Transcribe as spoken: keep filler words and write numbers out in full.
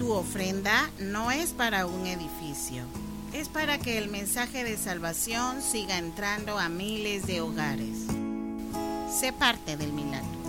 Tu ofrenda no es para un edificio, es para que el mensaje de salvación siga entrando a miles de hogares. Sé parte del milagro.